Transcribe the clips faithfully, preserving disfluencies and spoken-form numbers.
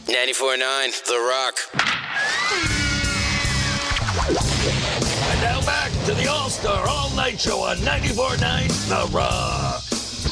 ninety-four point nine The Rock. And now back to the All-Star All-Night Show on ninety-four point nine The Rock.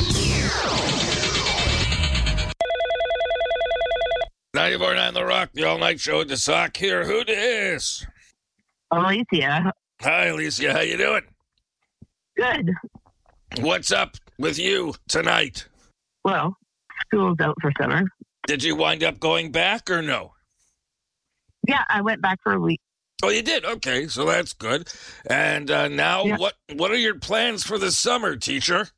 ninety-four point nine The Rock, the All-Night Show with the Sock here. Who dis? Alicia. Hi, Alicia. How you doing? Good. What's up with you tonight? Well, school's out for summer. Did you wind up going back or no? Yeah, I went back for a week. Oh, you did? Okay, so that's good. And uh, now, Yeah. what what are your plans for the summer, teacher?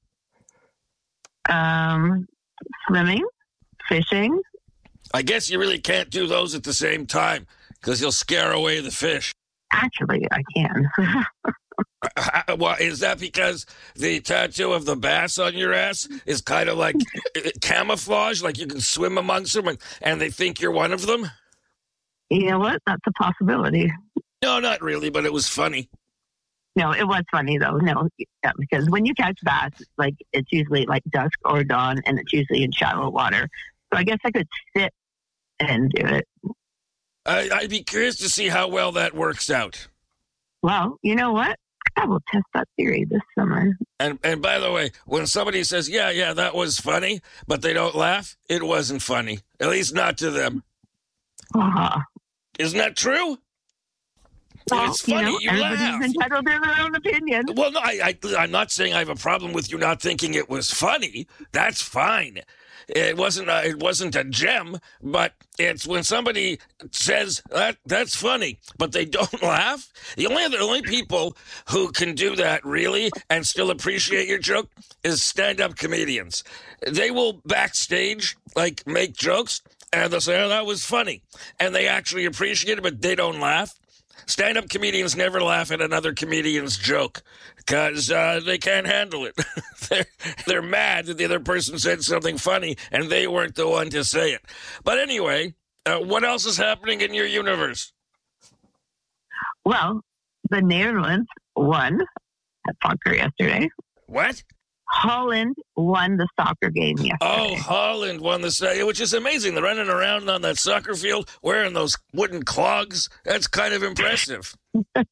Um, swimming, fishing. I guess you really can't do those at the same time because you'll scare away the fish. Actually, I can. Uh, Well, is that because the tattoo of the bass on your ass is kind of like camouflage, like you can swim amongst them and, and they think you're one of them? You know what? That's a possibility. No, not really, but it was funny. No, it was funny though. No, yeah, because when you catch bass, like it's usually like dusk or dawn, and it's usually in shallow water. So I guess I could sit and do it. I, I'd be curious to see how well that works out. Well, you know what? I will test that theory this summer. And and by the way, when somebody says, yeah, yeah, that was funny, but they don't laugh, it wasn't funny. At least not to them. Uh-huh. Isn't that true? Well, It's funny, you, know, you everybody's laugh. entitled to their own opinion. Well, no, I, I, I'm not saying I have a problem with you not thinking it was funny. That's fine. It wasn't a, it wasn't a gem, but it's when somebody says that that's funny, but they don't laugh. The only the only people who can do that really and still appreciate your joke is stand-up comedians. They will backstage like make jokes and they'll say, "Oh, that was funny," and they actually appreciate it, but they don't laugh. Stand-up comedians never laugh at another comedian's joke because uh, they can't handle it. they're, they're mad that the other person said something funny and they weren't the one to say it. But anyway, uh, what else is happening in your universe? Well, the Netherlands won at soccer yesterday. What? Holland won the soccer game yesterday. Oh, Holland won the say, which is amazing. They're running around on that soccer field wearing those wooden clogs. That's kind of impressive. Come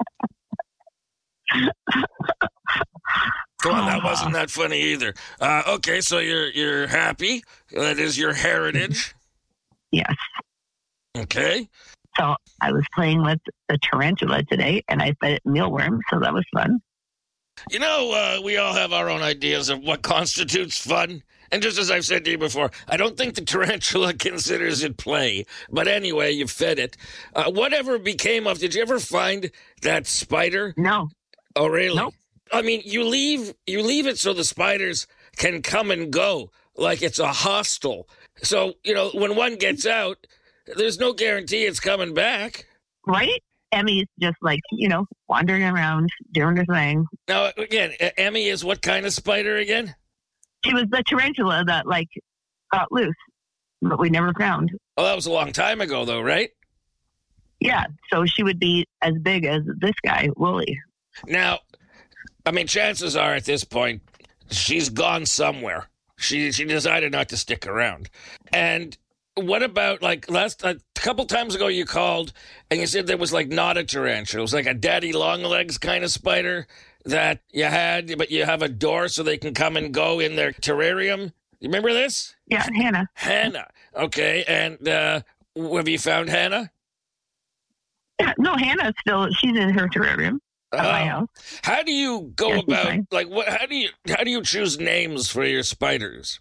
on, that wasn't that funny either. Uh, okay, so you're you're happy. That is your heritage. Yes. Okay. So I was playing with the tarantula today, and I fed it mealworms, so that was fun. You know, uh, we all have our own ideas of what constitutes fun. And just as I've said to you before, I don't think the tarantula considers it play. But anyway, you fed it. Uh, whatever became of, did you ever find that spider? No. Oh, really? Nope. I mean, you leave you leave it so the spiders can come and go like it's a hostel. So, you know, when one gets out, there's no guarantee it's coming back. Right? Emmy's just like, you know, wandering around, doing her thing. Now, again, E- Emmy is what kind of spider again? She was the tarantula that, like, got loose, but we never found. Oh, that was a long time ago, though, right? Yeah, so she would be as big as this guy, Wooly. Now, I mean, chances are at this point, she's gone somewhere. She she decided not to stick around. And what about, like, last a couple times ago you called and you said there was, like, not a tarantula. It was like a daddy long legs kind of spider that you had, but you have a door so they can come and go in their terrarium. You remember this? Yeah, Hannah. Hannah. Okay, and uh, have you found Hannah? Yeah, no, Hannah's still, she's in her terrarium at my Oh. house. How do you go Yeah, she's about, fine. like, what? How do you how do you choose names for your spiders?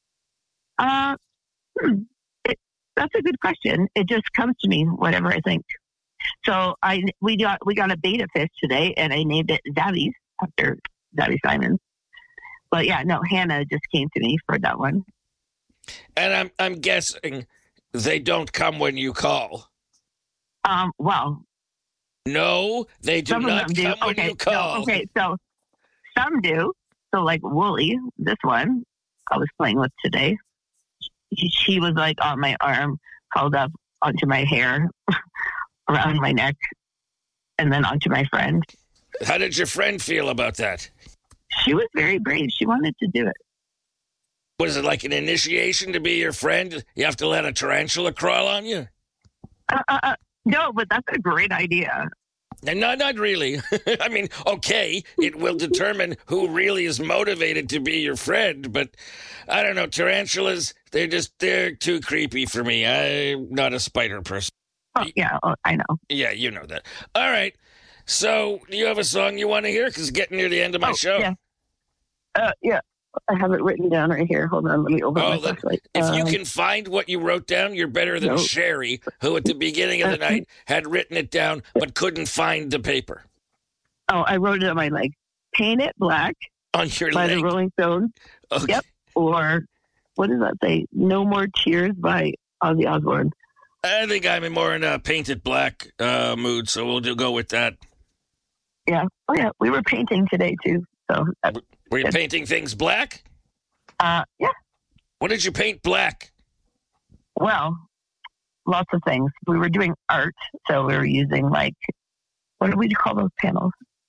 Uh, hmm, it, that's a good question. It just comes to me, whatever I think. So I we got we got a beta fish today, and I named it Zabby after Zabby Simons. But yeah, no, Hannah just came to me for that one. And I'm I'm guessing they don't come when you call. Um, well, No, they do some of not them do. come when Okay, you call. no, okay, so some do. So like Wooly, this one I was playing with today. She, she was like on my arm, called up onto my hair, around my neck, and then onto my friend. How did your friend feel about that? She was very brave. She wanted to do it. Was it like an initiation to be your friend? You have to let a tarantula crawl on you? Uh, uh, uh, no, but that's a great idea. And no, not really. I mean, okay, it will determine who really is motivated to be your friend, but I don't know. Tarantulas, they're just, they're too creepy for me. I'm not a spider person. Oh, yeah, oh, I know. Yeah, you know that. All right. So, do you have a song you want to hear? Because it's getting near the end of my oh, show. Yeah. Uh, yeah. I have it written down right here. Hold on. Let me open Oh, my look, flashlight. if Um, you can find what you wrote down, you're better than Nope. Sherry, who at the beginning of the Uh, night had written it down but couldn't find the paper Oh, I wrote it on my leg. Paint It Black on your by leg. the Rolling Stones. Okay. Yep. Or what does that say? No More Tears by Ozzy Osbourne. I think I'm more in a painted black uh, mood, so we'll do go with that. Yeah. Oh, yeah. We were painting today, too. So, uh, Were you Good. painting things black? uh, yeah. What did you paint black? Well, lots of things. We were doing art. So we were using, like, what do we call those panels?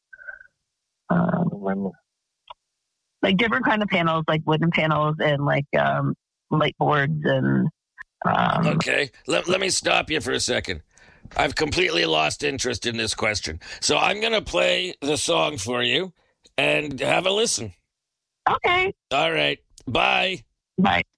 Um, like different kind of panels, like wooden panels and like um, light boards and. Um, Okay, let, let me stop you for a second. I've completely lost interest in this question. So I'm going to play the song for you and have a listen. Okay. All right. Bye. Bye.